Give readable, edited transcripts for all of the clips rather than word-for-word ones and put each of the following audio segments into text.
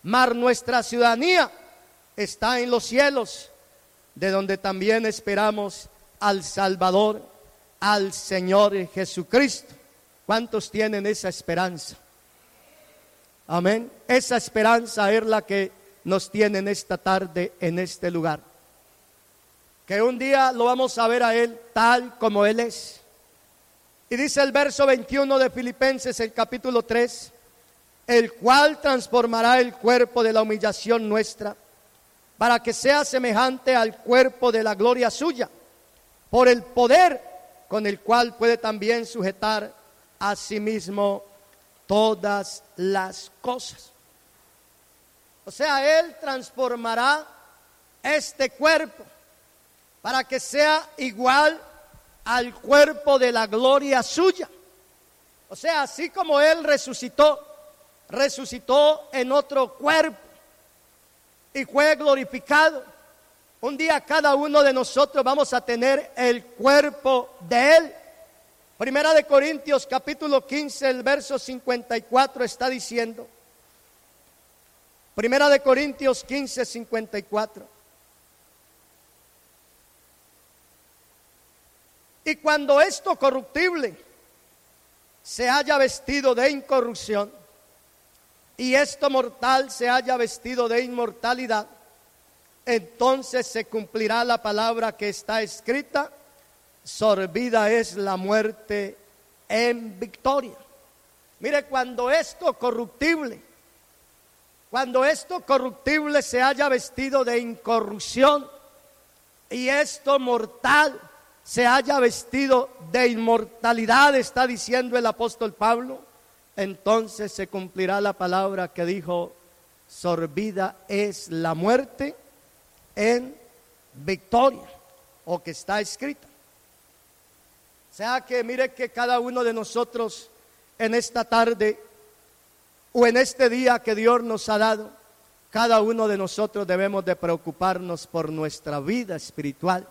mas nuestra ciudadanía está en los cielos, de donde también esperamos al Salvador, al Señor Jesucristo. ¿Cuántos tienen esa esperanza? Amén. Esa esperanza es la que nos tiene en esta tarde, en este lugar. Que un día lo vamos a ver a Él tal como Él es. Y dice el verso 21 de Filipenses, el capítulo 3, el cual transformará el cuerpo de la humillación nuestra, para que sea semejante al cuerpo de la gloria suya, por el poder con el cual puede también sujetar a sí mismo todas las cosas. O sea, Él transformará este cuerpo para que sea igual al cuerpo de la gloria suya. O sea, así como Él resucitó en otro cuerpo y fue glorificado. Un día cada uno de nosotros vamos a tener el cuerpo de Él. Primera de Corintios capítulo 15, el verso 54 está diciendo. Primera de Corintios 15, 54. Y cuando esto corruptible se haya vestido de incorrupción, y esto mortal se haya vestido de inmortalidad, entonces se cumplirá la palabra que está escrita: sorbida es la muerte en victoria. Mire, cuando esto corruptible se haya vestido de incorrupción, y esto mortal se haya vestido de inmortalidad, está diciendo el apóstol Pablo, entonces se cumplirá la palabra que dijo: sorbida es la muerte en victoria, o que está escrita. O sea que mire que cada uno de nosotros en esta tarde o en este día que Dios nos ha dado, cada uno de nosotros debemos de preocuparnos por nuestra vida espiritual.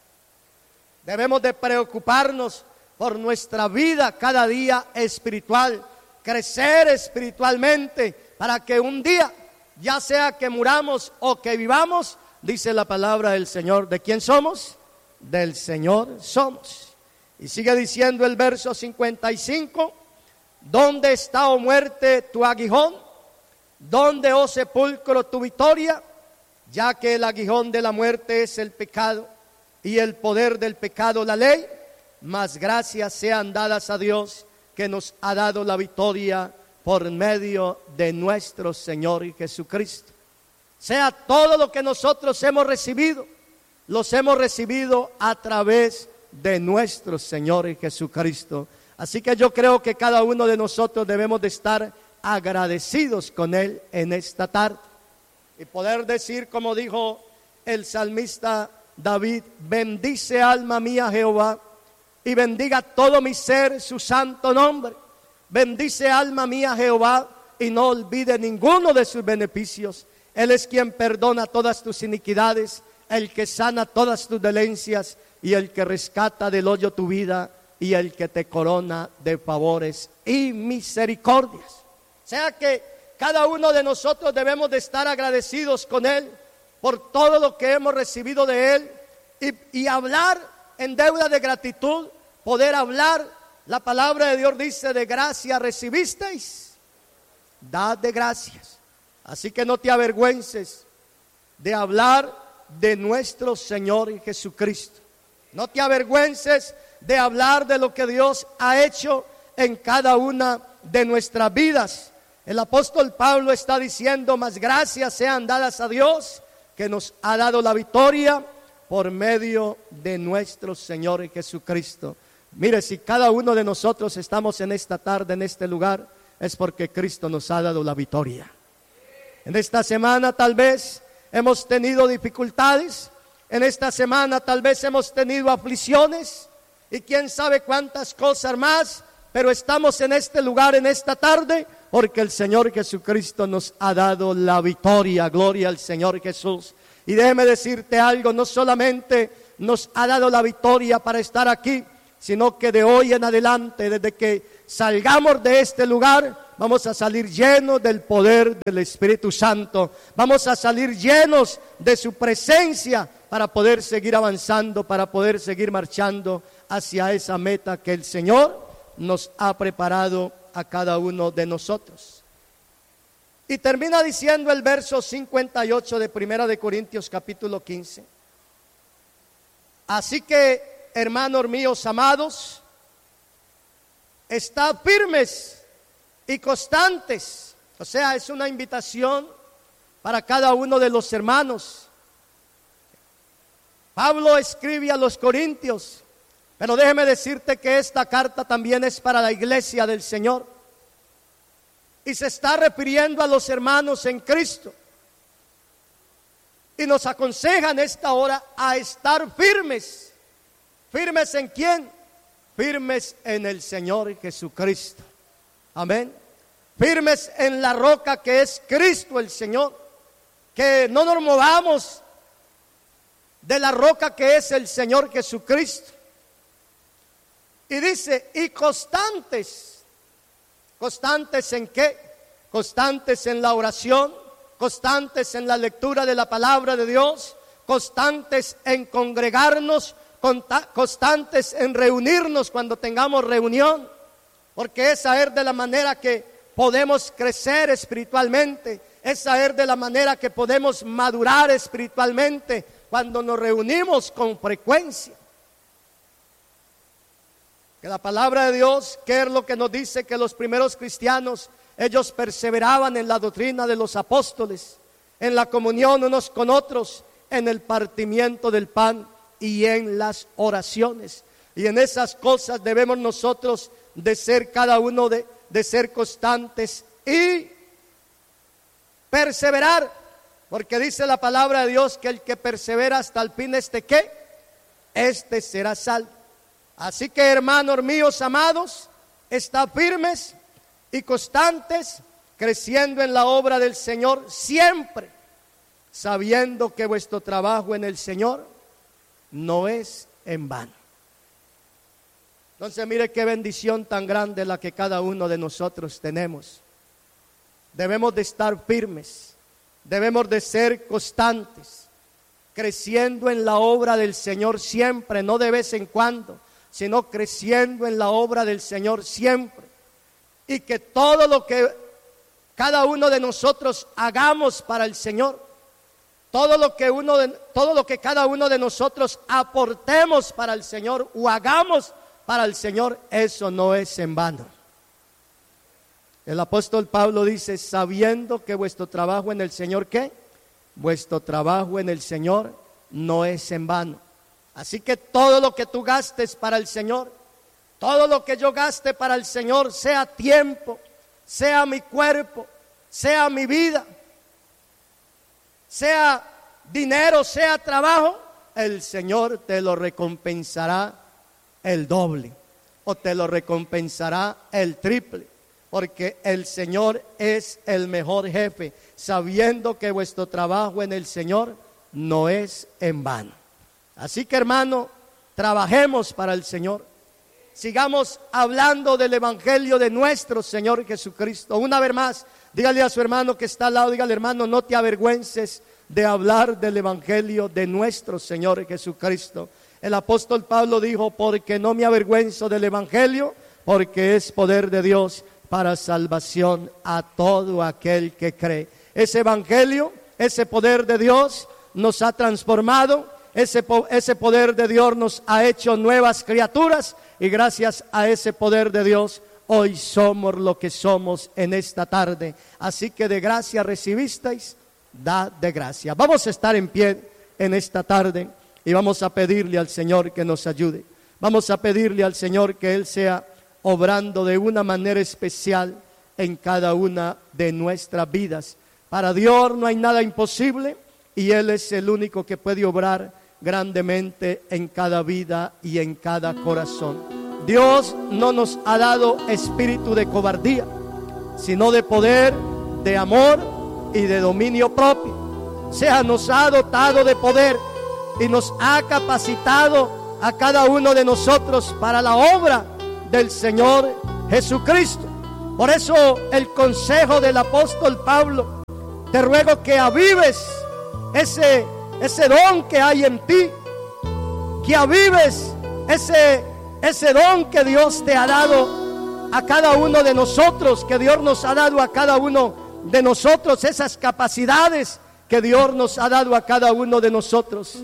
Debemos de preocuparnos por nuestra vida cada día espiritual, crecer espiritualmente para que un día, ya sea que muramos o que vivamos, dice la palabra del Señor, ¿de quién somos? Del Señor somos. Y sigue diciendo el verso 55, ¿dónde está, oh muerte, tu aguijón? ¿Dónde, oh sepulcro, tu victoria? Ya que el aguijón de la muerte es el pecado, y el poder del pecado la ley, mas gracias sean dadas a Dios que nos ha dado la victoria por medio de nuestro Señor Jesucristo. Sea todo lo que nosotros hemos recibido, los hemos recibido a través de nuestro Señor Jesucristo. Así que yo creo que cada uno de nosotros debemos de estar agradecidos con Él en esta tarde. Y poder decir, como dijo el salmista David: bendice alma mía Jehová, y bendiga todo mi ser su santo nombre. Bendice alma mía Jehová, y no olvide ninguno de sus beneficios. Él es quien perdona todas tus iniquidades, el que sana todas tus dolencias, y el que rescata del hoyo tu vida, y el que te corona de favores y misericordias. O sea que cada uno de nosotros debemos de estar agradecidos con Él por todo lo que hemos recibido de Él, y hablar en deuda de gratitud, poder hablar. La palabra de Dios dice: de gracia recibisteis, dad de gracias. Así que no te avergüences de hablar de nuestro Señor Jesucristo. No te avergüences de hablar de lo que Dios ha hecho en cada una de nuestras vidas. El apóstol Pablo está diciendo: mas gracias sean dadas a Dios que nos ha dado la victoria por medio de nuestro Señor Jesucristo. Mire, si cada uno de nosotros estamos en esta tarde, en este lugar, es porque Cristo nos ha dado la victoria. En esta semana tal vez hemos tenido dificultades, en esta semana tal vez hemos tenido aflicciones, y quién sabe cuántas cosas más, pero estamos en este lugar, en esta tarde, porque el Señor Jesucristo nos ha dado la victoria. Gloria al Señor Jesús. Y déjeme decirte algo: no solamente nos ha dado la victoria para estar aquí, sino que de hoy en adelante, desde que salgamos de este lugar, vamos a salir llenos del poder del Espíritu Santo. Vamos a salir llenos de su presencia para poder seguir avanzando, para poder seguir marchando hacia esa meta que el Señor nos ha preparado a cada uno de nosotros. Y termina diciendo el verso 58 de 1 de Corintios capítulo 15. Así que, hermanos míos amados, estad firmes y constantes. O sea, es una invitación para cada uno de los hermanos. Pablo escribe a los corintios, pero déjeme decirte que esta carta también es para la iglesia del Señor. Y se está refiriendo a los hermanos en Cristo. Y nos aconseja en esta hora a estar firmes. ¿Firmes en quién? Firmes en el Señor Jesucristo. Amén. Firmes en la roca que es Cristo el Señor. Que no nos movamos de la roca que es el Señor Jesucristo. Y dice, y constantes. ¿Constantes en qué? Constantes en la oración, constantes en la lectura de la palabra de Dios, constantes en congregarnos, constantes en reunirnos cuando tengamos reunión, porque esa es de la manera que podemos crecer espiritualmente, esa es de la manera que podemos madurar espiritualmente cuando nos reunimos con frecuencia. Que la palabra de Dios, que es lo que nos dice que los primeros cristianos, ellos perseveraban en la doctrina de los apóstoles, en la comunión unos con otros, en el partimiento del pan y en las oraciones. Y en esas cosas debemos nosotros de ser cada uno de ser constantes y perseverar, porque dice la palabra de Dios que el que persevera hasta el fin, ¿qué? Este será salvo. Así que, hermanos míos amados, estad firmes y constantes, creciendo en la obra del Señor siempre, sabiendo que vuestro trabajo en el Señor no es en vano. Entonces, mire qué bendición tan grande la que cada uno de nosotros tenemos. Debemos de estar firmes, debemos de ser constantes, creciendo en la obra del Señor siempre, no de vez en cuando, sino creciendo en la obra del Señor siempre. Y que todo lo que cada uno de nosotros hagamos para el Señor, todo lo que cada uno de nosotros aportemos para el Señor o hagamos para el Señor, eso no es en vano. El apóstol Pablo dice, sabiendo que vuestro trabajo en el Señor, ¿qué? Vuestro trabajo en el Señor no es en vano. Así que todo lo que tú gastes para el Señor, todo lo que yo gaste para el Señor, sea tiempo, sea mi cuerpo, sea mi vida, sea dinero, sea trabajo, el Señor te lo recompensará el doble o te lo recompensará el triple, porque el Señor es el mejor jefe, sabiendo que vuestro trabajo en el Señor no es en vano. Así que, hermano, trabajemos para el Señor. Sigamos hablando del evangelio de nuestro Señor Jesucristo. Una vez más, dígale a su hermano que está al lado, dígale, hermano, no te avergüences de hablar del evangelio de nuestro Señor Jesucristo. El apóstol Pablo dijo, porque no me avergüenzo del evangelio, porque es poder de Dios para salvación a todo aquel que cree. Ese evangelio, ese poder de Dios nos ha transformado. Ese poder de Dios nos ha hecho nuevas criaturas y gracias a ese poder de Dios hoy somos lo que somos en esta tarde. Así que de gracia recibisteis, dad de gracia. Vamos a estar en pie en esta tarde y vamos a pedirle al Señor que nos ayude. Vamos a pedirle al Señor que Él sea obrando de una manera especial en cada una de nuestras vidas. Para Dios no hay nada imposible y Él es el único que puede obrar grandemente en cada vida y en cada corazón. Dios no nos ha dado espíritu de cobardía, sino de poder, de amor y de dominio propio. O sea, nos ha dotado de poder y nos ha capacitado a cada uno de nosotros para la obra del Señor Jesucristo. Por eso el consejo del apóstol Pablo: te ruego que avives ese don que hay en ti, que avives ese don que Dios te ha dado a cada uno de nosotros, que Dios nos ha dado a cada uno de nosotros, esas capacidades que Dios nos ha dado a cada uno de nosotros.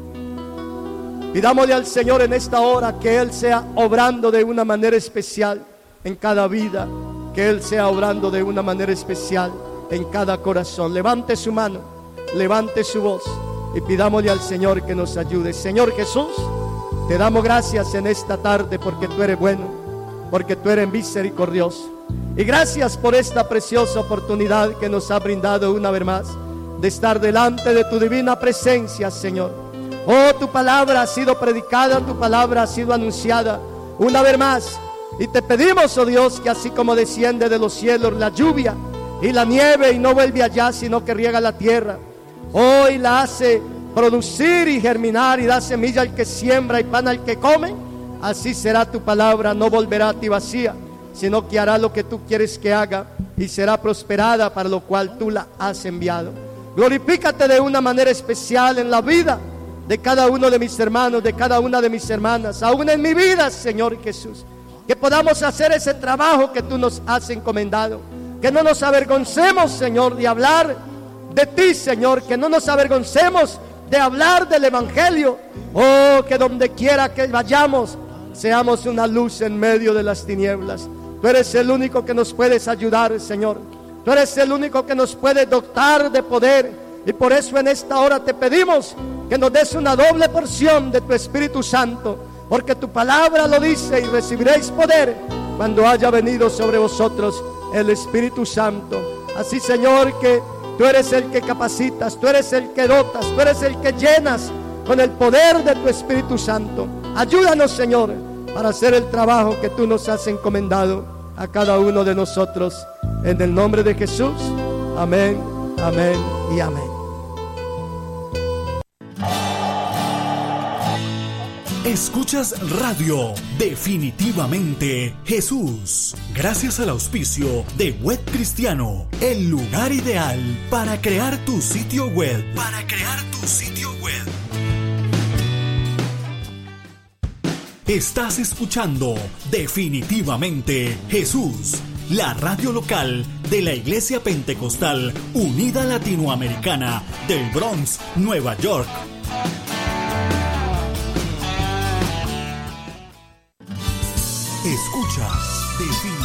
Pidámosle al Señor en esta hora que Él sea obrando de una manera especial en cada vida, que Él sea obrando de una manera especial en cada corazón. Levante su mano, levante su voz y pidámosle al Señor que nos ayude. Señor Jesús, te damos gracias en esta tarde porque tú eres bueno, porque tú eres misericordioso. Y gracias por esta preciosa oportunidad que nos ha brindado una vez más de estar delante de tu divina presencia, Señor. Oh, tu palabra ha sido predicada, tu palabra ha sido anunciada una vez más. Y te pedimos, oh Dios, que así como desciende de los cielos la lluvia y la nieve y no vuelve allá, sino que riega la tierra, hoy la hace producir y germinar y da semilla al que siembra y pan al que come, así será tu palabra, no volverá a ti vacía, sino que hará lo que tú quieres que haga y será prosperada para lo cual tú la has enviado. Glorifícate de una manera especial en la vida de cada uno de mis hermanos, de cada una de mis hermanas, aún en mi vida, Señor Jesús. Que podamos hacer ese trabajo que tú nos has encomendado. Que no nos avergoncemos, Señor, de hablar de ti, Señor. Que no nos avergoncemos de hablar del Evangelio. Oh, que donde quiera que vayamos, seamos una luz en medio de las tinieblas. Tú eres el único que nos puedes ayudar, Señor. Tú eres el único que nos puede dotar de poder. Y por eso en esta hora te pedimos que nos des una doble porción de tu Espíritu Santo. Porque tu palabra lo dice: y recibiréis poder cuando haya venido sobre vosotros el Espíritu Santo. Así, Señor, que tú eres el que capacitas, tú eres el que dotas, tú eres el que llenas con el poder de tu Espíritu Santo. Ayúdanos, Señor, para hacer el trabajo que tú nos has encomendado a cada uno de nosotros. En el nombre de Jesús. Amén, amén y amén. Escuchas Radio Definitivamente Jesús, gracias al auspicio de Web Cristiano, el lugar ideal para crear tu sitio web. Estás escuchando Definitivamente Jesús, la radio local de la Iglesia Pentecostal Unida Latinoamericana del Bronx, Nueva York. Escuchas Definitivamente.